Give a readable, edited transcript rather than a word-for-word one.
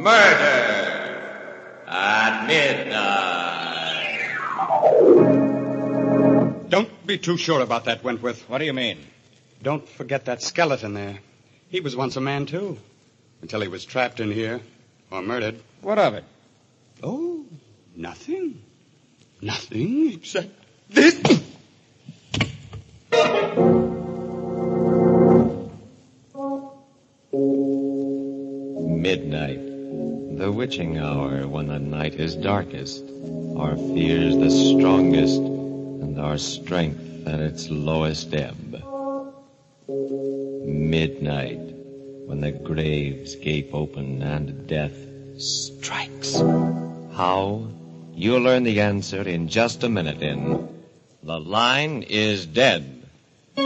Murder at midnight. Don't be too sure about that, Wentworth. What do you mean? Don't forget that skeleton there. He was once a man, too. Until he was trapped in here. Or murdered. What of it? Oh, nothing. Nothing except this. Midnight, the witching hour when the night is darkest, our fears the strongest, and our strength at its lowest ebb. Midnight, when the graves gape open and death strikes. How? You'll learn the answer in just a minute in The Line is Dead.